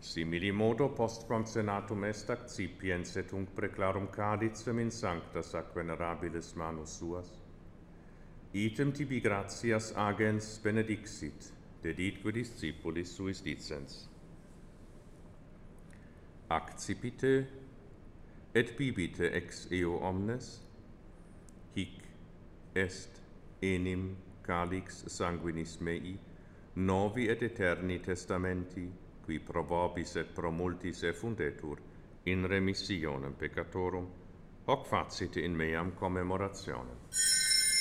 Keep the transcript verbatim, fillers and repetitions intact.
Simili modo post consenatum est accipiens et tunc preclarum cadicem in sancta sac venerabilis manus suas. Item tibi gratias agens benedixit, deditque discipulis suis dicens. Accipite et bibite ex eo omnes, hic est enim calix sanguinis mei, novi et eterni testamenti, qui pro vobis et pro multis effundetur in remissionem peccatorum, hoc facite in meam commemorationem.